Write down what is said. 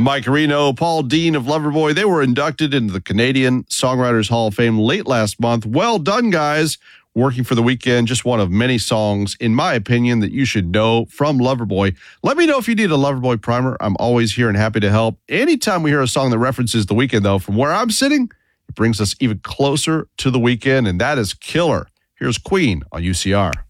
Mike Reno, Paul Dean of Loverboy, they were inducted into the Canadian Songwriters Hall of Fame late last month. Well done, guys. Working for the Weekend, just one of many songs, in my opinion, that you should know from Loverboy. Let me know if you need a Loverboy primer. I'm always here and happy to help. Anytime we hear a song that references the Weekend, though, from where I'm sitting, it brings us even closer to the Weekend, and that is killer. Here's Queen on UCR.